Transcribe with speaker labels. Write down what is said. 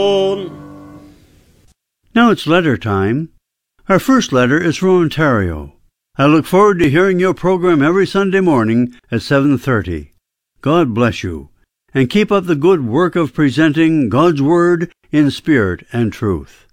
Speaker 1: Now it's letter time. Our first letter is from Ontario. I look forward to hearing your program every Sunday morning at 7:30. God bless you, and keep up the good work of presenting God's Word in spirit and truth.